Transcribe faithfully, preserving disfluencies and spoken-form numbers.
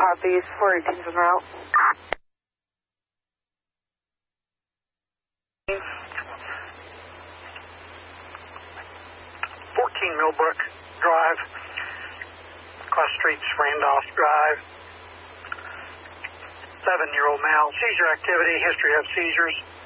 Copies, four eighteen's en route. fourteen Millbrook Drive, cross streets, Randolph Drive. Seven-year-old male, seizure activity, history of seizures.